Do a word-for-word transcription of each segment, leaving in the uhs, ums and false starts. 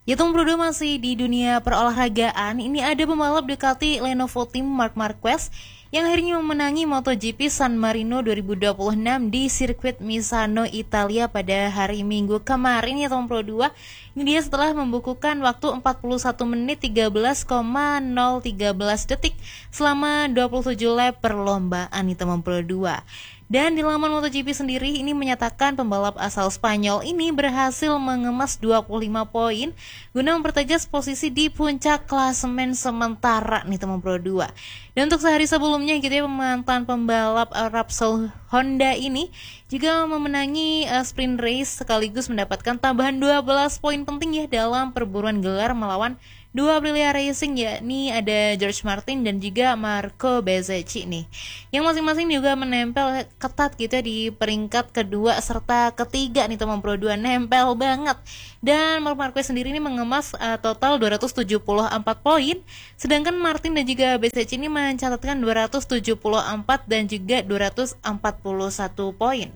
Ya Tom Bro masih di dunia perolahragaan. Ini ada pembalap Ducati Lenovo Team Marc Marquez yang akhirnya memenangi MotoGP San Marino dua ribu dua puluh enam di sirkuit Misano, Italia pada hari Minggu kemarin ya Tom Pro dua. Ini dia setelah membukukan waktu empat puluh satu menit tiga belas koma nol tiga belas detik selama dua puluh tujuh lap perlombaan nih Tom Pro dua. Dan di laman MotoGP sendiri ini menyatakan pembalap asal Spanyol ini berhasil mengemas dua puluh lima poin guna mempertegas posisi di puncak klasemen sementara nih teman Pro dua. Dan untuk sehari sebelumnya gitu ya, mantan pembalap Repsol Honda ini juga memenangi uh, sprint race sekaligus mendapatkan tambahan dua belas poin penting ya dalam perburuan gelar melawan dua Aprilia Racing, yakni ada George Martin dan juga Marco Bezzecchi nih, yang masing-masing juga menempel ketat gitu ya di peringkat kedua serta ketiga nih teman Pro dua, nempel banget. Dan Marc Marquez sendiri ini mengemas uh, total dua ratus tujuh puluh empat poin, sedangkan Martin dan juga Bezzecchi ini mencatatkan dua ratus tujuh puluh empat dan juga dua ratus empat puluh satu poin.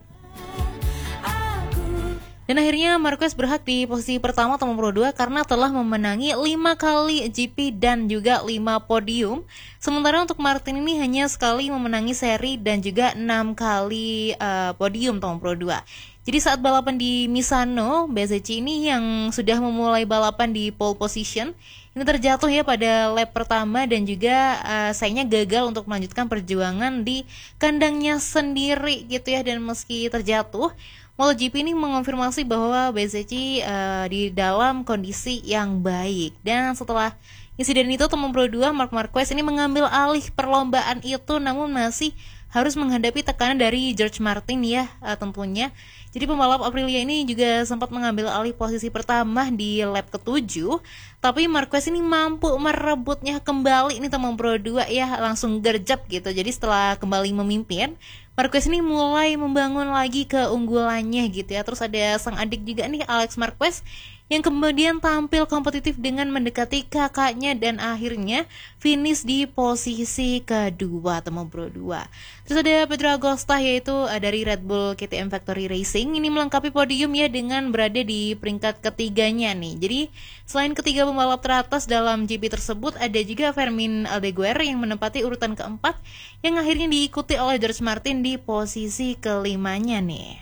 Dan akhirnya Marquez berhak di posisi pertama teman Pro dua karena telah memenangi lima kali G P dan juga lima podium. Sementara untuk Martin ini hanya sekali memenangi seri dan juga enam kali uh, podium teman Pro dua. Jadi saat balapan di Misano, Bezzecchi ini yang sudah memulai balapan di pole position ini terjatuh ya pada lap pertama dan juga uh, sayangnya gagal untuk melanjutkan perjuangan di kandangnya sendiri gitu ya. Dan meski terjatuh, MotoGP ini mengonfirmasi bahwa Bezzecchi uh, di dalam kondisi yang baik. Dan setelah insiden itu teman Pro dua, Marc Marquez ini mengambil alih perlombaan itu, namun masih harus menghadapi tekanan dari George Martin ya uh, tentunya. Jadi pembalap Aprilia ini juga sempat mengambil alih posisi pertama di lap ketujuh, tapi Marquez ini mampu merebutnya kembali ini teman Pro dua ya, langsung gerjap gitu. Jadi setelah kembali memimpin, Marquez ini mulai membangun lagi keunggulannya gitu ya. Terus ada sang adik juga nih, Alex Marquez, yang kemudian tampil kompetitif dengan mendekati kakaknya dan akhirnya finish di posisi kedua teman Pro dua. Terus ada Pedro Acosta yaitu dari Red Bull K T M Factory Racing, ini melengkapi podium ya dengan berada di peringkat ketiganya nih. Jadi selain ketiga pembalap teratas dalam G P tersebut, ada juga Fermin Aldeguer yang menempati urutan keempat, yang akhirnya diikuti oleh George Martin di posisi kelimanya nih.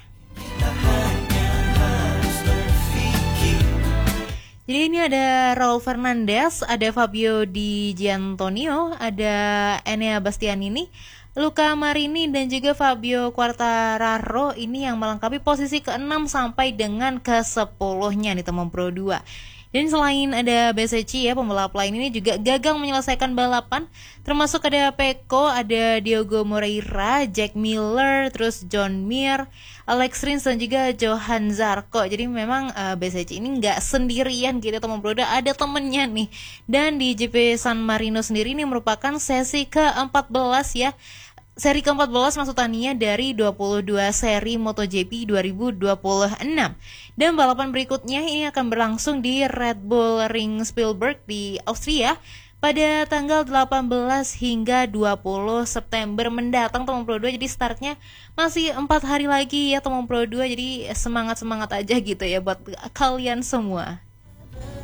Jadi ini ada Raul Fernandez, ada Fabio Di Giannantonio, ada Enea Bastianini, Luca Marini dan juga Fabio Quartararo ini yang melengkapi posisi keenam sampai dengan kesepuluhnya nih teman Pro dua. Dan selain ada Bezzecchi ya, pembalap lain ini juga gagal menyelesaikan balapan, termasuk ada Pecco, ada Diogo Moreira, Jack Miller, terus John Mir, Alex Rins dan juga Johan Zarco. Jadi memang uh, Bezzecchi ini nggak sendirian gitu teman Pro dua, ada temennya nih. Dan di G P San Marino sendiri ini merupakan sesi ke empat belas ya. Seri ke empat belas maksudnya dari dua puluh dua seri MotoGP dua ribu dua puluh enam. Dan balapan berikutnya ini akan berlangsung di Red Bull Ring Spielberg di Austria pada tanggal delapan belas hingga dua puluh September mendatang teman Pro dua. Jadi startnya masih empat hari lagi ya teman Pro dua. Jadi semangat-semangat aja gitu ya buat kalian semua.